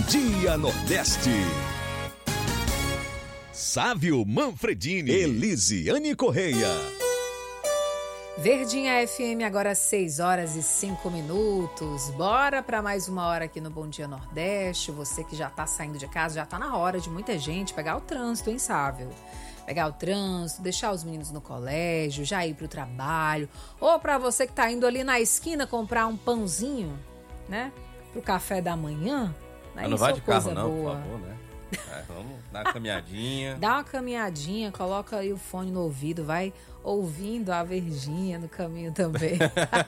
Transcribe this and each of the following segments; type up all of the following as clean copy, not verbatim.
Dia Nordeste. Sávio Manfredini, Elisiane Correia. Verdinha FM, agora 6h05. Bora para mais uma hora aqui no Bom Dia Nordeste. Você que já tá saindo de casa, já tá na hora de muita gente pegar o trânsito, hein, Sávio? Pegar o trânsito, deixar os meninos no colégio, já ir pro trabalho. Ou para você que tá indo ali na esquina comprar um pãozinho, né? Pro café da manhã. Mas não vai de carro não, boa. por favor, né? Vamos dar uma caminhadinha. Dá uma caminhadinha, coloca aí o fone no ouvido, vai ouvindo a Verdinha no caminho também.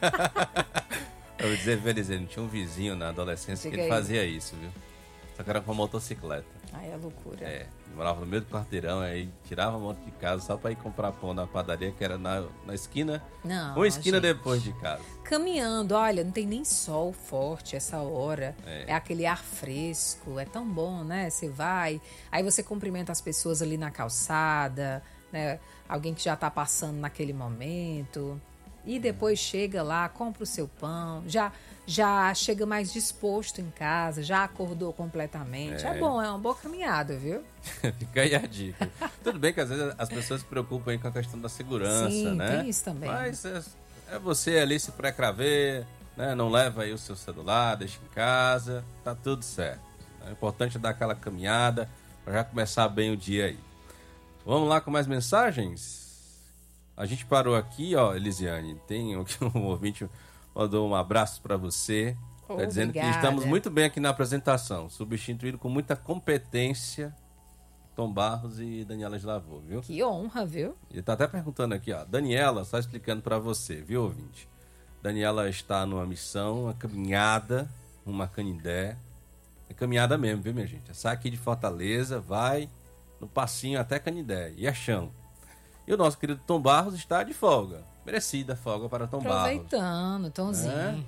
Eu vou dizer, Elisiane, tinha um vizinho na adolescência que ele fazia isso, viu? Só que era com a motocicleta. Aí é loucura. Morava no meio do quarteirão, aí tirava a moto de casa só pra ir comprar pão na padaria, que era na esquina. Não, uma esquina gente, depois de casa. Caminhando, olha, não tem nem sol forte essa hora. É aquele ar fresco, é tão bom, né? Você vai, aí você cumprimenta as pessoas ali na calçada, né? Alguém que já tá passando naquele momento. E depois chega lá, compra o seu pão, já chega mais disposto em casa, já acordou completamente. É bom, é uma boa caminhada, viu? Fica aí a dica. Tudo bem que às vezes as pessoas se preocupam aí com a questão da segurança, sim, né? Tem isso também. Mas é você ali se precraver, né? Não leva aí o seu celular, deixa em casa, tá tudo certo. É importante dar aquela caminhada para já começar bem o dia aí. Vamos lá com mais mensagens? A gente parou aqui, ó, Elisiane, tem um ouvinte mandou um abraço para você. Tá dizendo que estamos muito bem aqui na apresentação, substituído com muita competência Tom Barros e Daniela de Lavô, viu? Que honra, viu? Ele tá até perguntando aqui, ó, Daniela, só explicando para você, viu, ouvinte? Daniela está numa missão, uma caminhada, uma Canindé. É caminhada mesmo, viu, minha gente? Sai aqui de Fortaleza, vai no passinho até Canindé, e é chão. E o nosso querido Tom Barros está de folga. Merecida folga para Tom Barros. Aproveitando, Tomzinho.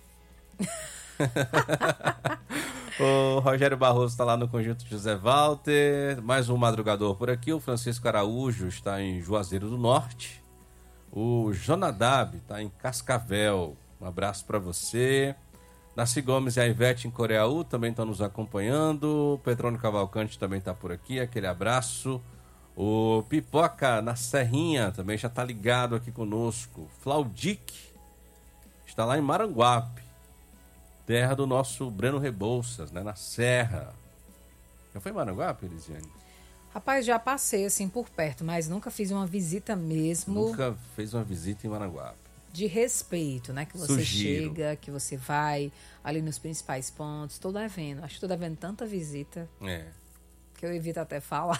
O Rogério Barroso está lá no Conjunto José Walter. Mais um madrugador por aqui. O Francisco Araújo está em Juazeiro do Norte. O Jonadab está em Cascavel. Um abraço para você. Narci Gomes e a Ivete em Coreaú também estão nos acompanhando. O Petrônio Cavalcante também está por aqui. Aquele abraço. O Pipoca na Serrinha também já está ligado aqui conosco. Flaudic está lá em Maranguape, terra do nosso Breno Rebouças, né? Na Serra. Já foi em Maranguape, Elisiane? Rapaz, já passei assim por perto, mas nunca fiz uma visita mesmo. Nunca fez uma visita em Maranguape. De respeito, né? Que você Sugiro. chega, que você vai ali nos principais pontos. Estou devendo, acho que estou devendo tanta visita que eu evito até falar.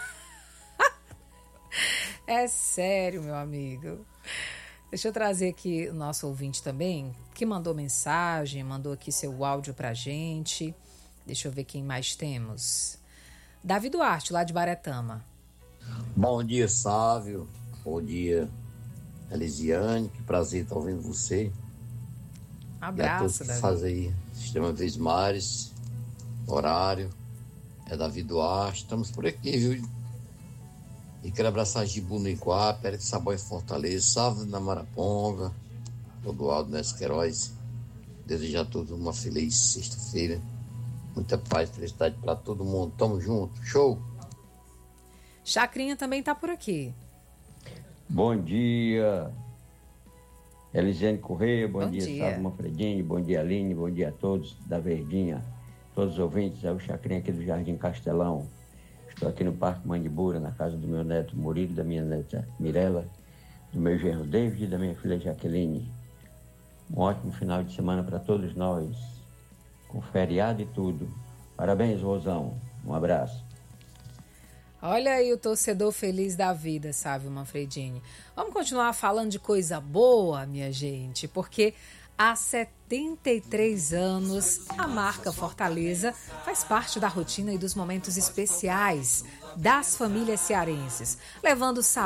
É sério, meu amigo. Deixa eu trazer aqui o nosso ouvinte também, que mandou mensagem, mandou aqui seu áudio pra gente. Deixa eu ver quem mais temos. Davi Duarte, lá de Baretama. Bom dia, Sávio. Bom dia, Elisiane. Que prazer estar ouvindo você. Abraço, e a todos que Davi. fazem aí Sistema Vesmares, horário. É Davi Duarte. Estamos por aqui, viu? E quero abraçar Gibu no Iguá, Pérez de Sabão em Fortaleza, Sávio na Maraponga, todo Aldo Nes Queiroz. Desejar a todos uma feliz sexta-feira. Muita paz e felicidade para todo mundo. Tamo junto. Show! Chacrinha também tá por aqui. Bom dia, Elisiane Correia, bom dia, Sávio Manfredini, bom dia, Aline, bom dia a todos da Verdinha, todos os ouvintes, é o Chacrinha aqui do Jardim Castelão. Estou aqui no Parque Mandibura, na casa do meu neto Murilo, da minha neta Mirella, do meu genro David e da minha filha Jaqueline. Um ótimo final de semana para todos nós, com feriado e tudo. Parabéns, Rosão. Um abraço. Olha aí o torcedor feliz da vida, Sávio Manfredini. Vamos continuar falando de coisa boa, minha gente, porque há 73 anos, a marca Fortaleza faz parte da rotina e dos momentos especiais das famílias cearenses, levando sabor